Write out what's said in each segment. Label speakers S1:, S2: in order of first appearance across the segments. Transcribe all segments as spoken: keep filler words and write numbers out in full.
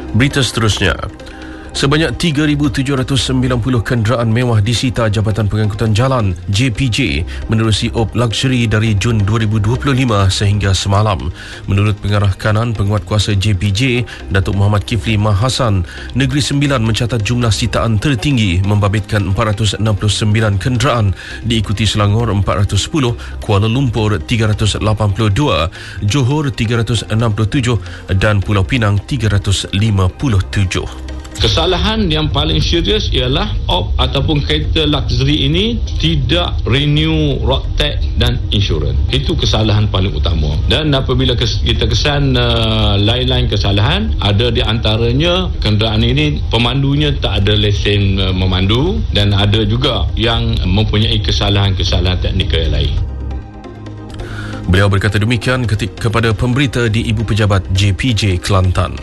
S1: Berita seterusnya. Sebanyak tiga ribu tujuh ratus sembilan puluh kenderaan mewah disita Jabatan Pengangkutan Jalan J P J menerusi Op Luxury dari Jun dua ribu dua puluh lima sehingga semalam. Menurut Pengarah Kanan Penguatkuasa J P J, Datuk Muhammad Kifli Mahasan, Negeri Sembilan mencatat jumlah sitaan tertinggi membabitkan empat ratus enam puluh sembilan kenderaan, diikuti Selangor empat ratus sepuluh, Kuala Lumpur tiga ratus lapan puluh dua, Johor tiga ratus enam puluh tujuh dan Pulau Pinang tiga ratus lima puluh tujuh.
S2: Kesalahan yang paling serius ialah op ataupun kereta luxury ini tidak renew road tax dan insurans. Itu kesalahan paling utama. Dan apabila kita kesan uh, lain-lain kesalahan, ada di antaranya kenderaan ini pemandunya tak ada lesen uh, memandu, dan ada juga yang mempunyai kesalahan-kesalahan teknikal yang lain.
S1: Beliau berkata demikian ketika kepada pemberita di Ibu Pejabat J P J Kelantan.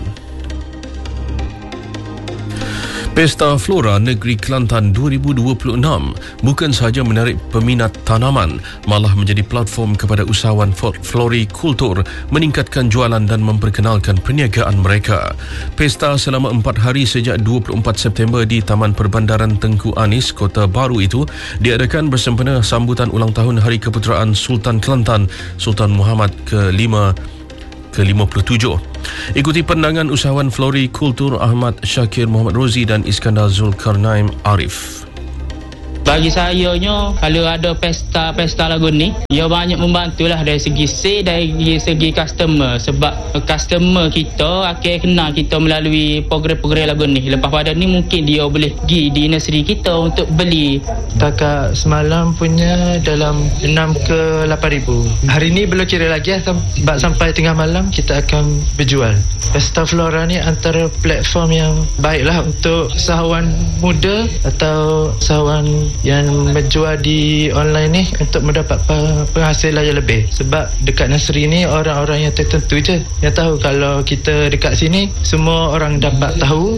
S1: Pesta Flora Negeri Kelantan dua ribu dua puluh enam bukan sahaja menarik peminat tanaman, malah menjadi platform kepada usahawan florikultur meningkatkan jualan dan memperkenalkan perniagaan mereka. Pesta selama empat hari sejak dua puluh empat September di Taman Perbandaran Tengku Anis, Kota Baru itu diadakan bersempena sambutan ulang tahun Hari Keputeraan Sultan Kelantan, Sultan Muhammad ke lima ke lima puluh tujuh. Ikuti pandangan usahawan florikultur Ahmad Syakir Muhammad Rozi dan Iskandar Zulkarnain Arif.
S3: Bagi saya nya, kalau ada pesta-pesta lagu ni, ia banyak membantulah dari segi sale, dari segi customer, sebab customer kita akan kenal kita melalui program-program lagu ni. Lepas pada ni mungkin dia boleh pergi di nursery kita untuk beli.
S4: Takat semalam punya dalam enam ke lapan ribu. Hari ni belum kira lagi lah, sebab sampai tengah malam kita akan berjual. Pesta Flora ni antara platform yang baiklah untuk usahawan muda atau usahawan yang menjual di online ni untuk mendapat penghasilan yang lebih. Sebab dekat nursery ni orang-orang yang tertentu je yang tahu. Kalau kita dekat sini semua orang dapat tahu.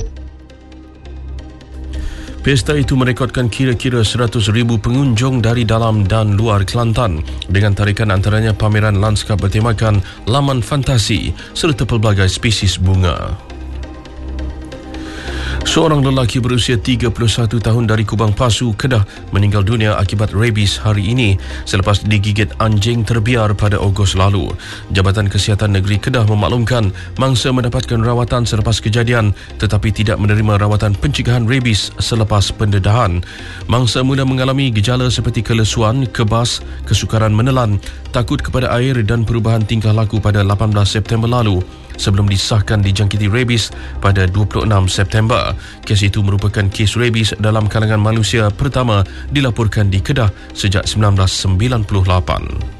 S1: Pesta itu merekodkan kira-kira seratus ribu pengunjung dari dalam dan luar Kelantan dengan tarikan antaranya pameran lanskap bertemakan laman fantasi serta pelbagai spesies bunga. Seorang lelaki berusia tiga puluh satu tahun dari Kubang Pasu, Kedah meninggal dunia akibat rabies hari ini selepas digigit anjing terbiar pada Ogos lalu. Jabatan Kesihatan Negeri Kedah memaklumkan mangsa mendapatkan rawatan selepas kejadian tetapi tidak menerima rawatan pencegahan rabies selepas pendedahan. Mangsa mula mengalami gejala seperti kelesuan, kebas, kesukaran menelan, takut kepada air dan perubahan tingkah laku pada lapan belas September lalu sebelum disahkan dijangkiti rabies pada dua puluh enam September. Kes itu merupakan kes rabies dalam kalangan manusia pertama dilaporkan di Kedah sejak sembilan belas sembilan puluh lapan.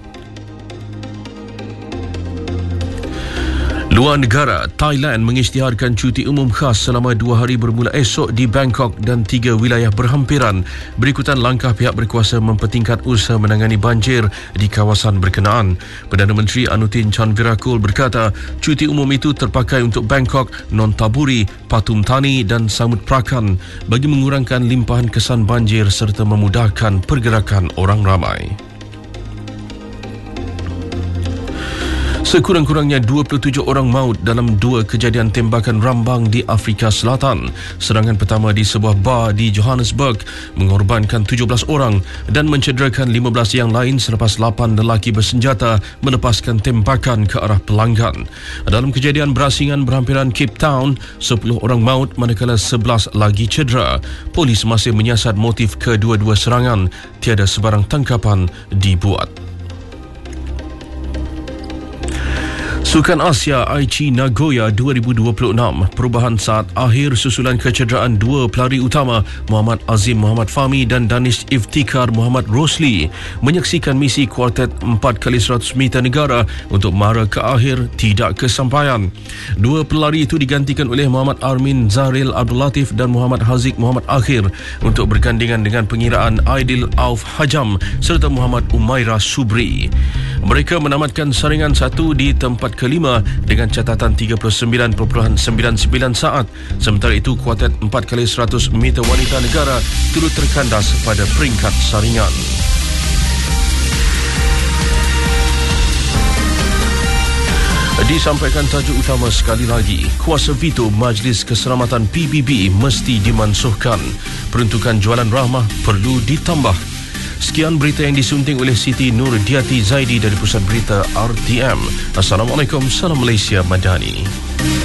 S1: Luar negara, Thailand mengisytiharkan cuti umum khas selama dua hari bermula esok di Bangkok dan tiga wilayah berhampiran berikutan langkah pihak berkuasa mempertingkat usaha menangani banjir di kawasan berkenaan. Perdana Menteri Anutin Chanvirakul berkata cuti umum itu terpakai untuk Bangkok, Nonthaburi, Pathum Thani dan Samut Prakan bagi mengurangkan limpahan kesan banjir serta memudahkan pergerakan orang ramai. Sekurang-kurangnya dua puluh tujuh orang maut dalam dua kejadian tembakan rambang di Afrika Selatan. Serangan pertama di sebuah bar di Johannesburg mengorbankan tujuh belas orang dan mencederakan lima belas yang lain selepas lapan lelaki bersenjata melepaskan tembakan ke arah pelanggan. Dalam kejadian berasingan berhampiran Cape Town, sepuluh orang maut manakala sebelas lagi cedera. Polis masih menyiasat motif kedua-dua serangan. Tiada sebarang tangkapan dibuat. Sukan Asia Aichi Nagoya dua ribu dua puluh enam, perubahan saat akhir susulan kecederaan dua pelari utama Muhammad Azim Muhammad Fahmi dan Danish Iftikhar Muhammad Rosli menyaksikan misi kuartet empat kali seratus meter negara untuk mara ke akhir tidak kesampaian. Dua pelari itu digantikan oleh Muhammad Armin Zahril Abdul Latif dan Muhammad Haziq Muhammad Akhir untuk bergandingan dengan pengiraan Aidil Auf Hajam serta Muhammad Umairah Subri. Mereka menamatkan saringan satu di tempat kelima dengan catatan tiga puluh sembilan perpuluhan sembilan sembilan saat. Sementara itu, kuartet empat kali seratus meter wanita negara turut terkandas pada peringkat saringan. Disampaikan tajuk utama sekali lagi, kuasa veto Majlis Keselamatan P B B mesti dimansuhkan. Peruntukan jualan rahmah perlu ditambah. Sekian berita yang disunting oleh Siti Nurdiati Zaidi dari Pusat Berita R T M. Assalamualaikum, salam Malaysia Madani.